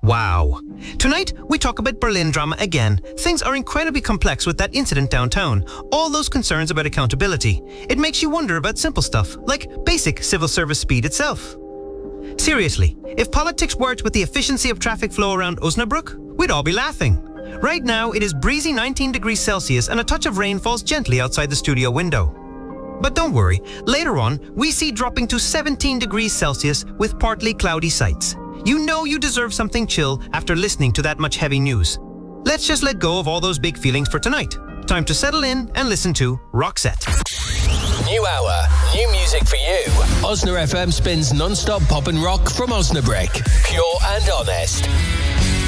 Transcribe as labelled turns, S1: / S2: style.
S1: Wow. Tonight, we talk about Berlin drama again. Things are incredibly complex with that incident downtown. All those concerns about accountability. It makes you wonder about simple stuff, like basic civil service speed itself. Seriously, if politics worked with the efficiency of traffic flow around Osnabrück, we'd all be laughing. Right now, it is breezy 19 degrees Celsius and a touch of rain falls gently outside the studio window. But don't worry, later on, we see dropping to 17 degrees Celsius with partly cloudy sights. You know you deserve something chill after listening to that much heavy news. Let's just let go of all those big feelings for tonight. Time to settle in and listen to Roxette.
S2: New hour, new music for you. Osna FM spins non-stop pop and rock from Osnabrück. Pure and honest.